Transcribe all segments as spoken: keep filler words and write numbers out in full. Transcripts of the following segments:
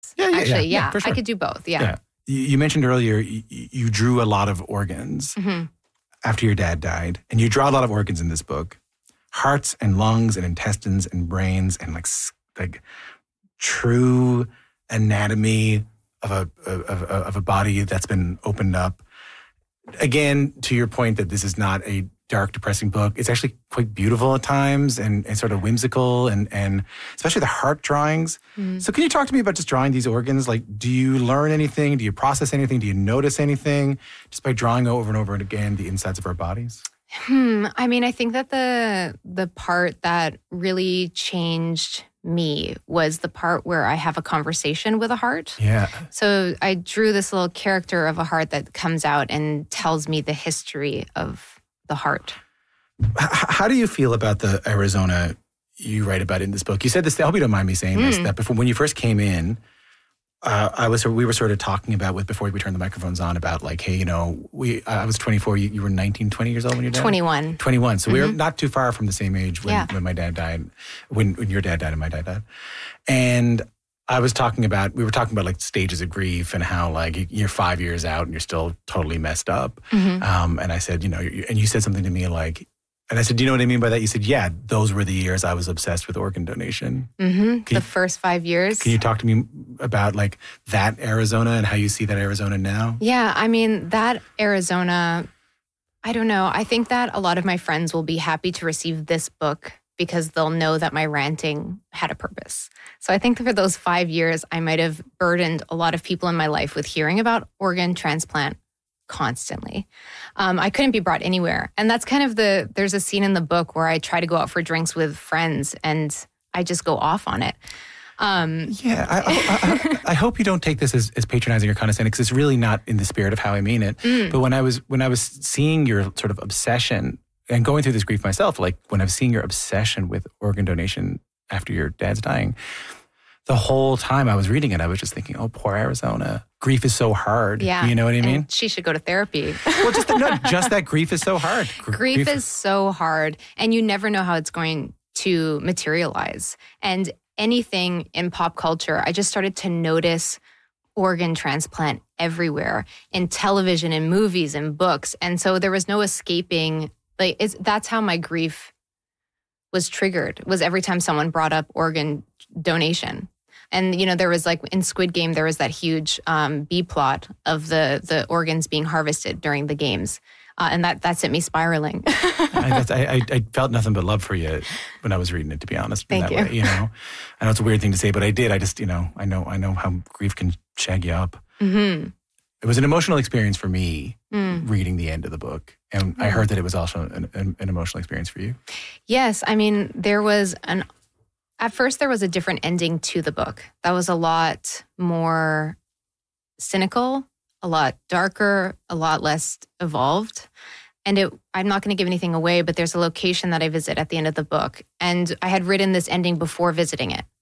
Yeah, yeah, Actually, yeah, yeah, yeah, for sure. I could do both. Yeah. Yeah. You you mentioned earlier you, you drew a lot of organs Mm-hmm. after your dad died, and you draw a lot of organs in this book: hearts and lungs and intestines and brains and like s- like true anatomy of a of, of, of a body that's been opened up. Again, to your point that this is not a dark, depressing book, it's actually quite beautiful at times and, and sort of whimsical, and and especially the heart drawings. Mm-hmm. So can you talk to me about just drawing these organs? Like, do you learn anything? Do you process anything? Do you notice anything just by drawing over and over and again the insides of our bodies? Hmm. I mean, I think that the the part that really changed me was the part where I have a conversation with a heart. Yeah. So I drew this little character of a heart that comes out and tells me the history of the heart. H- how do you feel about the Arizona you write about in this book? You said this, I hope you don't mind me saying this, Mm. that before, when you first came in, uh, I was, we were sort of talking about with, before we turned the microphones on, about like, hey, you know, we, I was twenty-four, you, you were nineteen, twenty years old when your dad? twenty-one. twenty-one. So we were not too far from the same age when, Yeah. when my dad died, when, when your dad died and my dad died. And I was talking about, we were talking about like stages of grief and how like you're five years out and you're still totally messed up. Mm-hmm. Um, and I said, you know, and you said something to me like, and I said, do you know what I mean by that? You said, yeah, those were the years I was obsessed with organ donation. Mm-hmm. The you- first five years. Can you talk to me about like that Arizona and how you see that Arizona now? Yeah, I mean, that Arizona, I don't know. I think that a lot of my friends will be happy to receive this book because they'll know that my ranting had a purpose. So I think that for those five years, I might have burdened a lot of people in my life with hearing about organ transplant constantly. Um, I couldn't be brought anywhere. And that's kind of the, there's a scene in the book where I try to go out for drinks with friends and I just go off on it. Um, Yeah, I, I, I, I hope you don't take this as, as patronizing or condescending, because it's really not in the spirit of how I mean it. Mm. But when I was when I was seeing your sort of obsession and going through this grief myself, like when I was seeing your obsession with organ donation after your dad's dying, the whole time I was reading it, I was just thinking, oh, poor Arizona. Grief is so hard. yeah. You know what I And mean? she should go to therapy. Well, just, no, just that grief is so hard. Gr- Grief is so hard, and you never know how it's going to materialize. And anything in pop culture, I just started to notice organ transplant everywhere in television, in movies, in books. And so there was no escaping. Like, it's, that's how my grief was triggered, was every time someone brought up organ donation. And, you know, there was like in Squid Game, there was that huge um, B plot of the the organs being harvested during the games. Uh, and that, that sent me spiraling. I, that's, I, I, I felt nothing but love for you when I was reading it, to be honest. in Thank that you. Way, you know, I know it's a weird thing to say, but I did. I just, you know, I know, I know how grief can shag you up. Mm-hmm. It was an emotional experience for me Mm. reading the end of the book, and I heard that it was also an, an, an emotional experience for you. Yes. I mean, there was an, at first there was a different ending to the book. That was a lot more cynical, a lot darker, a lot less evolved. And it, I'm not going to give anything away, but there's a location that I visit at the end of the book. And I had written this ending before visiting it.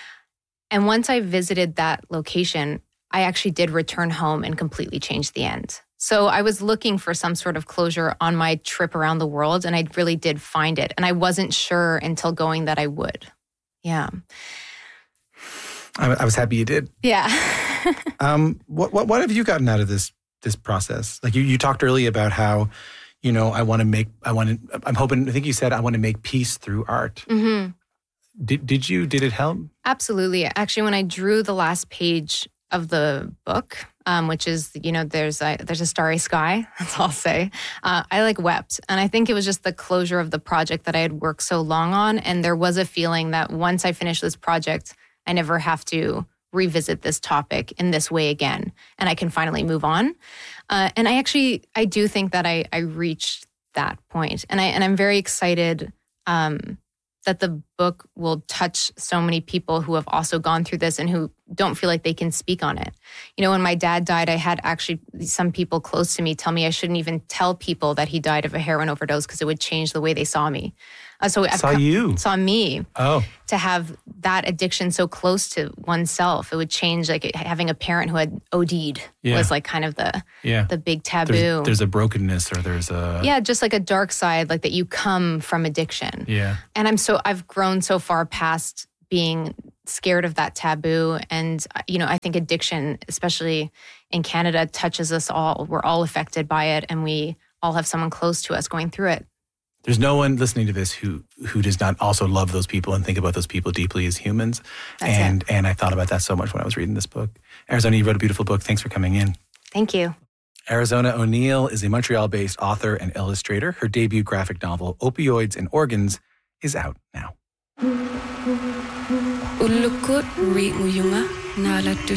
And once I visited that location, I actually did return home and completely change the end. So I was looking for some sort of closure on my trip around the world, and I really did find it. And I wasn't sure until going that I would. Yeah. I, I was happy you did. Yeah. Um, what, what what have you gotten out of this this process? Like you, you talked earlier about how, you know, I want to make, I want to, I'm hoping, I think you said I want to make peace through art. Mm-hmm. Did did you, did it help? Absolutely. Actually, when I drew the last page of the book, um, which is, you know, there's a, there's a starry sky, that's all I'll say, uh, I like wept. And I think it was just the closure of the project that I had worked so long on. And there was a feeling that once I finish this project, I never have to revisit this topic in this way again. And I can finally move on. Uh, and I actually, I do think that I, I reached that point. And, I, and I'm very excited um, that the book will touch so many people who have also gone through this and who don't feel like they can speak on it. You know, when my dad died, I had actually some people close to me tell me I shouldn't even tell people that he died of a heroin overdose because it would change the way they saw me. Uh, so I've Saw you. saw me Oh, to have that addiction so close to oneself. It would change, like having a parent who had O D'd Yeah. was like kind of the yeah. the big taboo. There's, there's a brokenness or there's a, yeah, just like a dark side, like that you come from addiction. yeah. And I'm so, I've grown so far past being scared of that taboo. And, you know, I think addiction, especially in Canada, touches us all. We're all affected by it, and we all have someone close to us going through it. There's no one listening to this who who does not also love those people and think about those people deeply as humans. That's and it. and I thought about that so much when I was reading this book. Arizona, you wrote a beautiful book. Thanks for coming in. Thank you. Arizona O'Neill is a Montreal-based author and illustrator. Her debut graphic novel, Opioids and Organs, is out now. Ulukut ri uyunga nala tu